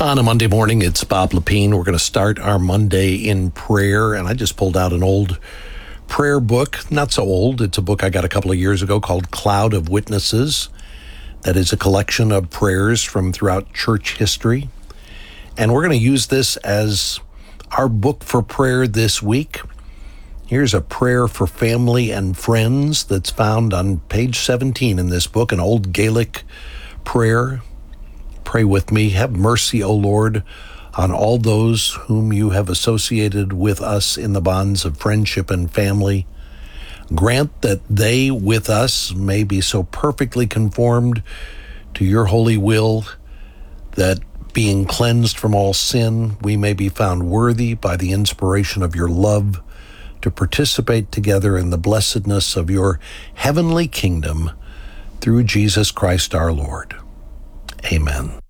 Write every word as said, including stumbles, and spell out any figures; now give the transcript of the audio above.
On a Monday morning, it's Bob Lepine. We're going to start our Monday in prayer, and I just pulled out an old prayer book, not so old. It's a book I got a couple of years ago called Cloud of Witnesses. That is a collection of prayers from throughout church history. And we're going to use this as our book for prayer this week. Here's a prayer for family and friends that's found on page seventeen in this book, an old Gaelic prayer. Pray with me. Have mercy, O Lord, on all those whom you have associated with us in the bonds of friendship and family. Grant that they with us may be so perfectly conformed to your holy will that, being cleansed from all sin, we may be found worthy by the inspiration of your love to participate together in the blessedness of your heavenly kingdom through Jesus Christ our Lord. Amen.